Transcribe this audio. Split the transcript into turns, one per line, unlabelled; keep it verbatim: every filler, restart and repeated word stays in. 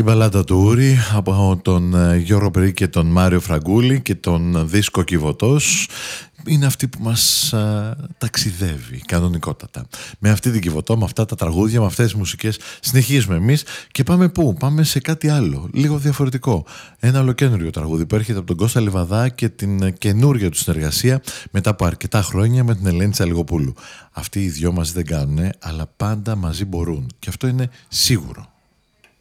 Η μπαλάντα του Ούρη από τον Γιώργο Περί και τον Μάριο Φραγκούλη και τον δίσκο Κιβωτός είναι αυτή που μας α, ταξιδεύει κανονικότατα. Με αυτή την Κιβωτό, με αυτά τα τραγούδια, με αυτές τις μουσικές συνεχίζουμε εμείς και πάμε πού? Πάμε σε κάτι άλλο, λίγο διαφορετικό. Ένα ολοκένουργιο τραγούδι που έρχεται από τον Κώστα Λιβαδά και την καινούρια του συνεργασία μετά από αρκετά χρόνια με την Ελένη Τσαλιγοπούλου. Αυτοί οι δυο μαζί δεν κάνουνε, αλλά πάντα μαζί μπορούν και αυτό είναι σίγουρο.